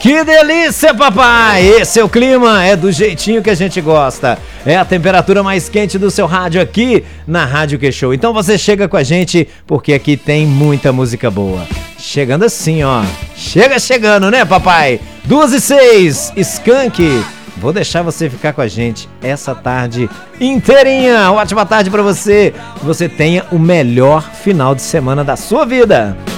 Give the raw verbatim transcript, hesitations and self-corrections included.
Que delícia, papai! Esse é o clima, é do jeitinho que a gente gosta. É a temperatura mais quente do seu rádio aqui na Rádio Que-Show. Então você chega com a gente porque aqui tem muita música boa. Chegando assim, ó. Chega chegando, né, papai? Duas e seis, Skank. Vou deixar você ficar com a gente essa tarde inteirinha. Ótima tarde pra você. Que você tenha o melhor final de semana da sua vida.